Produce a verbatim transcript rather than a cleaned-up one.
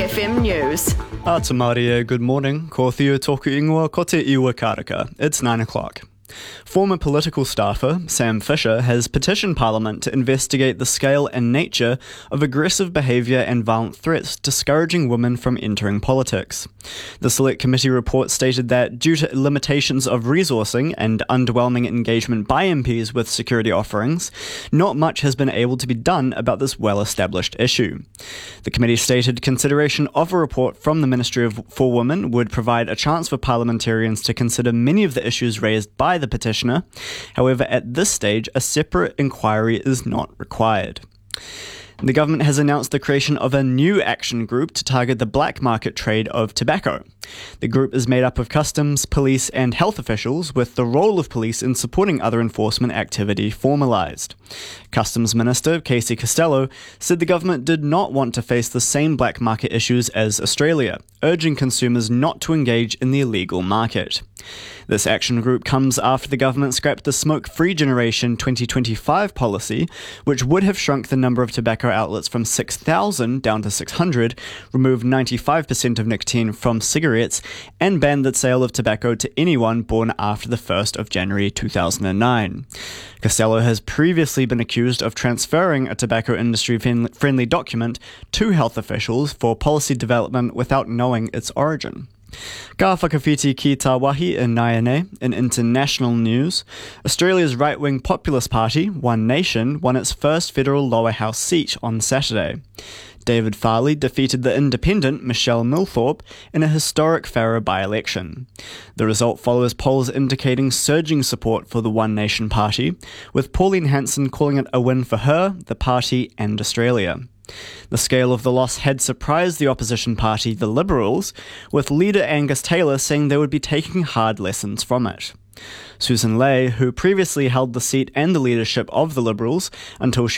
F M News. Ata Maria, good morning. Ko Thea Toku Ingoa, ko te iwa karaka. It's nine o'clock. Former political staffer Sam Fisher has petitioned Parliament to investigate the scale and nature of aggressive behaviour and violent threats discouraging women from entering politics. The Select Committee report stated that due to limitations of resourcing and underwhelming engagement by M Ps with security offerings, not much has been able to be done about this well-established issue. The committee stated consideration of a report from the Ministry of, for Women would provide a chance for parliamentarians to consider many of the issues raised by the petitioner. However, at this stage, a separate inquiry is not required. The government has announced the creation of a new action group to target the black market trade of tobacco. The group is made up of customs, police and health officials, with the role of police in supporting other enforcement activity formalised. Customs Minister Casey Costello said the government did not want to face the same black market issues as Australia, urging consumers not to engage in the illegal market. This action group comes after the government scrapped the Smoke-Free Generation twenty twenty-five policy, which would have shrunk the number of tobacco outlets from six thousand down to six hundred, removed ninety-five percent of nicotine from cigarettes, and banned the sale of tobacco to anyone born after the first of January two thousand nine. Costello has previously been accused of transferring a tobacco industry-friendly document to health officials for policy development without knowing its origin. Ka whakawhiti ki tā wahi in Naiane. In international news, Australia's right-wing populist party, One Nation, won its first federal lower house seat on Saturday. David Farley defeated the independent Michelle Milthorpe in a historic Farrer by-election. The result follows polls indicating surging support for the One Nation party, with Pauline Hanson calling it a win for her, the party and Australia. The scale of the loss had surprised the opposition party, the Liberals, with leader Angus Taylor saying they would be taking hard lessons from it. Susan Ley, who previously held the seat and the leadership of the Liberals until she